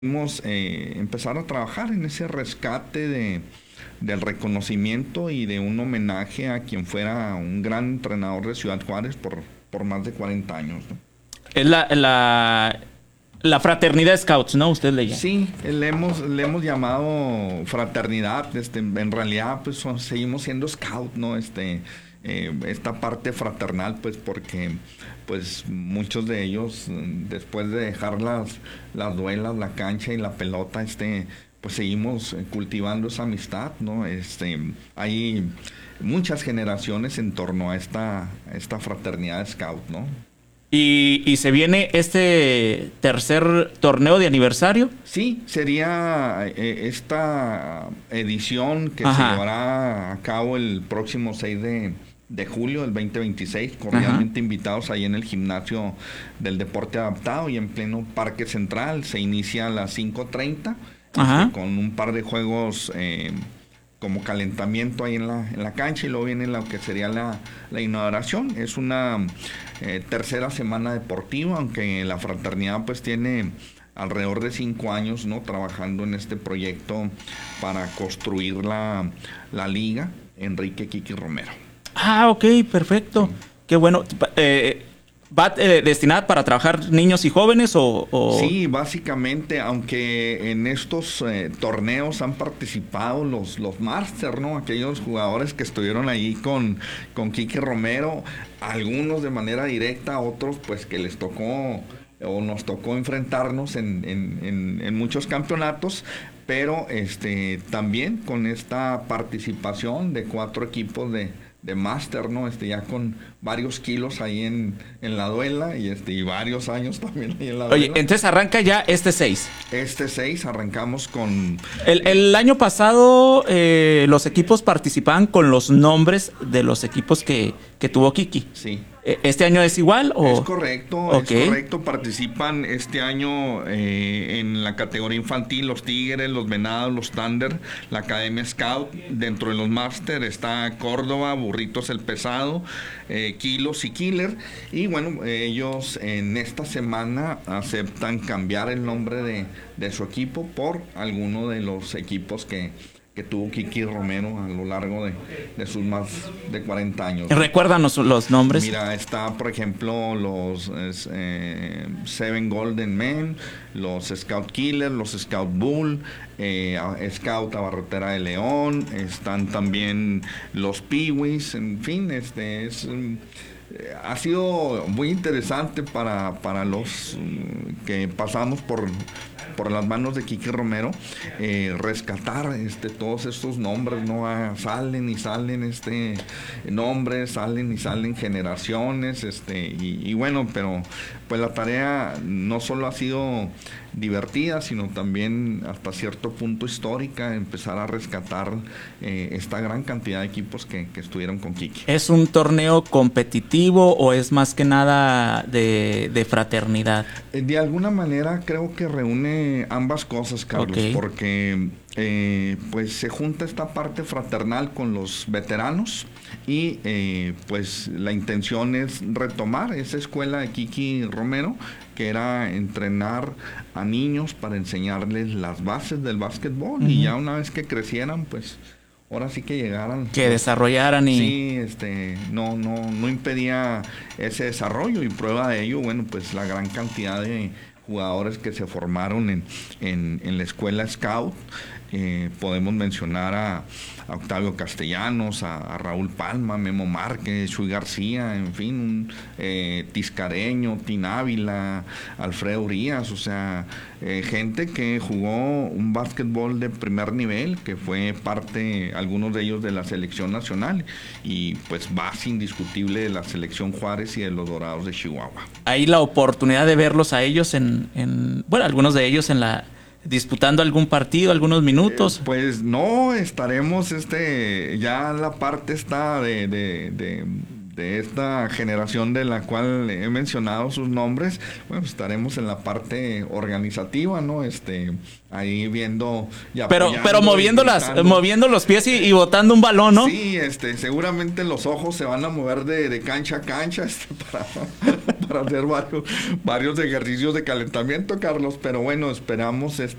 Empezar a trabajar en ese rescate del reconocimiento y de un homenaje a quien fuera un gran entrenador de Ciudad Juárez por más de 40 años, ¿no? Es la fraternidad Scouts, ¿no? Usted le llama. Sí, le hemos llamado fraternidad. En realidad, pues seguimos siendo scout, ¿no? Esta parte fraternal, pues porque pues muchos de ellos, después de dejar las duelas, la cancha y la pelota, pues seguimos cultivando esa amistad, ¿no? Hay muchas generaciones en torno a esta fraternidad scout, ¿no? ¿Y se viene este tercer torneo de aniversario? Sí, sería esta edición que se llevará a cabo el próximo 6 de julio del 2026, cordialmente invitados ahí en el gimnasio del deporte adaptado y en pleno Parque Central. Se inicia a las 5:30 con un par de juegos como calentamiento ahí en la cancha, y luego viene lo que sería la inauguración. Es una tercera semana deportiva, aunque la fraternidad pues tiene alrededor de 5 años, ¿no?, trabajando en este proyecto para construir la liga Enrique Kiki Romero. Ah, ok, perfecto. Sí. Qué bueno. ¿Va destinada para trabajar niños y jóvenes o...? Sí, básicamente, aunque en estos torneos han participado los Master, ¿no? Aquellos jugadores que estuvieron ahí con Kiki Romero, algunos de manera directa, otros pues que les tocó o nos tocó enfrentarnos en muchos campeonatos, pero también con esta participación de 4 equipos de máster, ¿no? Ya con varios kilos ahí en la duela y varios años también ahí en la duela. Oye, entonces arranca ya este 6. Este 6 arrancamos con... El año pasado los equipos participaban con los nombres de los equipos que tuvo Kiki. Sí. ¿Este año es igual o...? Es correcto, es correcto. Participan este año en la categoría infantil los Tigres, los Venados, los Thunder, la Academia Scout. Dentro de los Máster está Córdoba, Burritos el Pesado, Kilos y Killer. Y bueno, ellos en esta semana aceptan cambiar el nombre de su equipo por alguno de los equipos que tuvo Kiki Romero a lo largo de sus más de 40 años. Recuérdanos los nombres. Mira, está por ejemplo los Seven Golden Men, los Scout Killer, los Scout Bull, Scout Abarrotera de León, están también los Peewees, en fin, ha sido muy interesante para los que pasamos por las manos de Kiki Romero, rescatar todos estos nombres, ¿no? Salen y salen nombres, salen y salen generaciones, y bueno, pero pues la tarea no solo ha sido divertida, sino también hasta cierto punto histórica, empezar a rescatar esta gran cantidad de equipos que estuvieron con Kiki. ¿Es un torneo competitivo o es más que nada de fraternidad? De alguna manera creo que reúne ambas cosas, Carlos, porque pues se junta esta parte fraternal con los veteranos y pues la intención es retomar esa escuela de Kiki Romero, que era entrenar a niños para enseñarles las bases del básquetbol, y ya una vez que crecieran, pues ahora sí que llegaran, que desarrollaran y... Sí, no impedía ese desarrollo, y prueba de ello, bueno, pues la gran cantidad de jugadores que se formaron en la escuela Scout. Podemos mencionar a Octavio Castellanos, a Raúl Palma, Memo Márquez, Chuy García, en fin, Tiscareño, Tinávila, Alfredo Urias, o sea, gente que jugó un básquetbol de primer nivel, que fue parte, algunos de ellos, de la selección nacional, y pues base indiscutible de la selección Juárez y de los Dorados de Chihuahua. Hay la oportunidad de verlos a ellos bueno, algunos de ellos disputando algún partido, algunos minutos. Pues no, estaremos ya la parte está de esta generación de la cual he mencionado sus nombres. Bueno, pues estaremos en la parte organizativa, ¿no? Ahí viendo y pero moviendo los pies y botando un balón, ¿no? Sí, seguramente los ojos se van a mover de cancha a cancha para para hacer varios ejercicios de calentamiento, Carlos. Pero bueno, esperamos